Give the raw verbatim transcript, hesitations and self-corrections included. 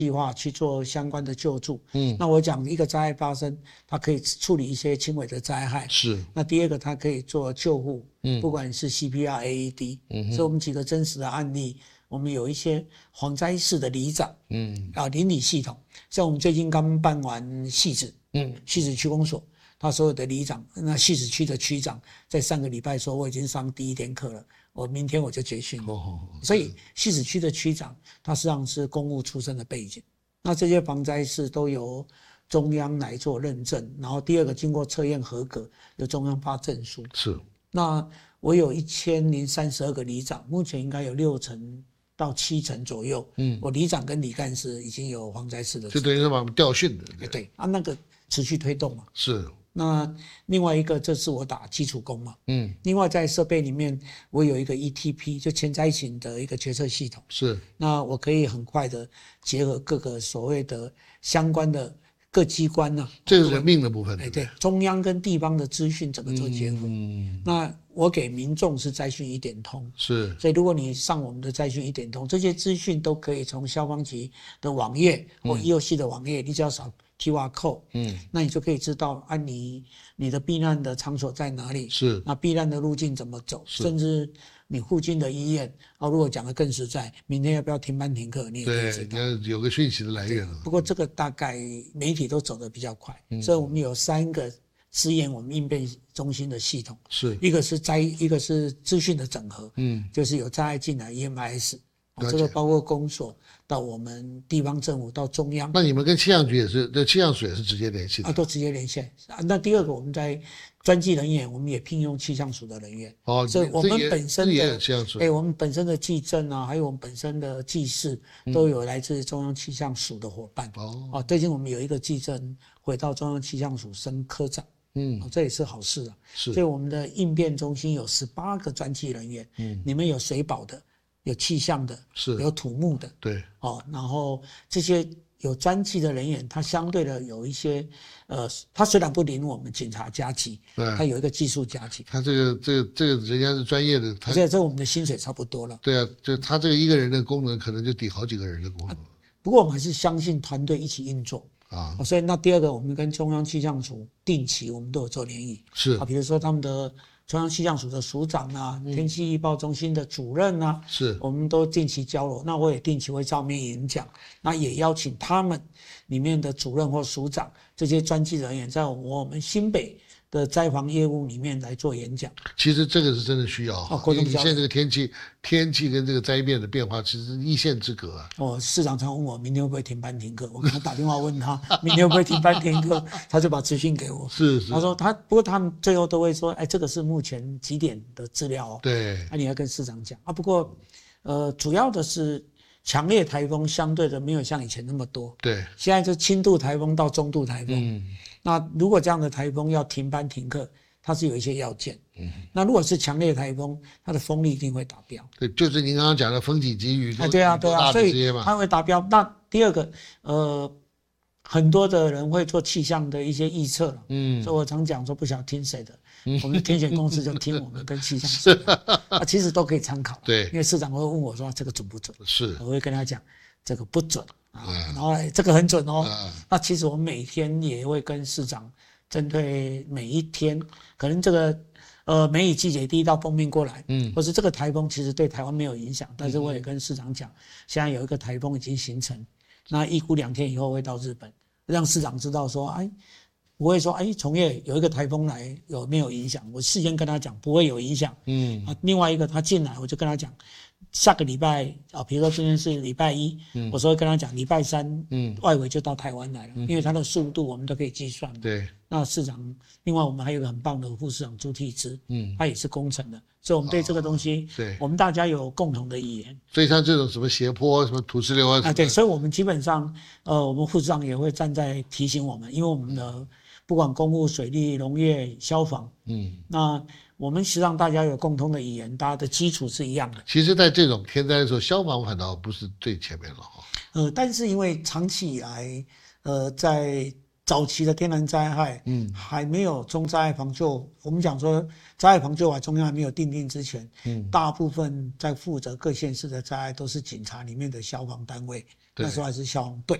计划去做相关的救助。嗯，那我讲一个灾害发生，它可以处理一些轻微的灾害。 是。那第二个，它可以做救护，嗯，不管是 C P R、A E D，嗯，所以我们几个真实的案例，我们有一些蝗灾市的里长，嗯，啊，邻里系统，像我们最近刚办完汐止，嗯，汐止区公所。他所有的里长，那汐止区的区长，在上个礼拜说我已经上第一天课了，我明天我就结训了。哦，所以汐止区的区长，他实际上是公务出身的背景。那这些防灾事都由中央来做认证，然后第二个经过测验合格，由中央发证书。 是。 那我有一千零三十二个里长，目前应该有六成到七成左右。嗯，我里长跟里干事已经有防灾事的， 就等于是把我们调训的。 对对啊，那个持续推动嘛。 是。 那另外一个，这是我打基础工嘛，嗯，另外在设备里面，我有一个 E T P， 就前灾情的一个决策系统， 是， 那我可以很快的结合各个所谓的相关的各机关呢、啊， 这是人命的部分， 哎对，中央跟地方的资讯怎么做结合？嗯，那我给民众是灾讯一点通， 是， 所以如果你上我们的灾讯一点通，这些资讯都可以从消防局的网页或 E O C 的网页，你只要扫Q R code， 嗯，那你就可以知道啊你，你你的避难的场所在哪里？ 是， 那避难的路径怎么走？甚至你附近的医院，啊，如果讲得更实在，明天要不要停班停课，你也可以知道。 对，你要有个讯息的来源。 不过这个大概媒体都走得比较快，嗯，所以我们有三个支援我们应变中心的系统， 是一个是灾，一个是资讯的整合，嗯，就是有灾害进来 E M I S。这个包括公所到我们地方政府到中央， 那你们跟气象局也是，这气象署也是直接联系的啊，都直接连线啊。那第二个，我们在专技人员，我们也聘用气象署的人员哦， 所以我们本身的哎， 我们本身的技政啊，还有我们本身的技师，都有来自中央气象署的伙伴哦。啊，最近我们有一个技政回到中央气象署升科长，嗯，哦，这也是好事啊。 是， 所以我们的应变中心有十八个专技人员，嗯，里面有水保的。有气象的， 是有土木的， 对， 哦，然后这些有专技的人员，他相对的有一些，呃，他虽然不领我们警察加级，他有一个技术加级， 他这个这个这个人家是专业的， 而且这我们的薪水差不多了。 对啊，就他这个一个人的功能，可能就抵好几个人的功能。啊、 不过我们还是相信团队一起运作啊、 哦，所以那第二个，我们跟中央气象署定期我们都有做联谊， 是啊，比如说他们的。中央气象署的署长啊，天气预报中心的主任啊， 是， 我们都定期交流。那我也定期会照面演讲，那也邀请他们里面的主任或署长这些专技人员，在我们新北的灾防业务里面来做演讲。 其实这个是真的需要哦， 因为你现在这个天气，天气跟这个灾变的变化，其实是一线之隔啊。 哦，市长常问我明天会不会停班停课，我给他打电话问他明天会不会停班停课，他就把资讯给我。 是是。 他说他，不过他们最后都会说，哎，这个是目前几点的资料哦。 对。 那、啊、你要跟市长讲啊。不过，呃，主要的是强烈台风相对的没有像以前那么多。 对。 现在就轻度台风到中度台风。嗯。那如果这样的台风要停班停课，它是有一些要件。嗯。那如果是强烈台风，它的风力一定会达标。 对，就是您刚刚讲的风体给予。 啊，对啊，对啊，所以它会达标。那第二个，呃，很多的人会做气象的一些预测了。嗯。所以我常讲说，不晓得听谁的，嗯、我们的天选公司就听我们跟气象署。啊，其实都可以参考。 对。 因为市长会问我说这个准不准？ 是。 我会跟他讲这个不准。啊，然后这个很准哦。那其实我们每天也会跟市长针对每一天，可能这个呃梅雨季节第一道锋面过来，嗯，或是这个台风其实对台湾没有影响，但是我也跟市长讲，现在有一个台风已经形成，那预估两天以后会到日本，让市长知道说，哎，不会说，哎，从业有一个台风来有没有影响？我事先跟他讲不会有影响，嗯，啊，另外一个他进来我就跟他讲。下个礼拜啊，比如说今天是礼拜一，嗯、我说跟他讲，礼拜三，嗯，外围就到台湾来了，嗯、因为它的速度我们都可以计算。 对。 那市长，另外我们还有一个很棒的副市长朱棣之，嗯，他也是工程的，所以我们对这个东西，哦、对，我们大家有共同的语言。 所以像这种什么斜坡、什么土石流啊， 啊，对，所以我们基本上，呃，我们副市长也会站在提醒我们，因为我们的不管公务、水利、农业、消防，嗯，那。我们实际上大家有共同的语言，大家的基础是一样的。 其实，在这种天灾的时候，消防反倒不是最前面了哈。 呃，但是因为长期以来，呃，在早期的天然灾害，嗯，还没有中灾害防救，我们讲说灾害防救法中央还没有订定之前，嗯，大部分在负责各县市的灾害都是警察里面的消防单位，那时候还是消防队。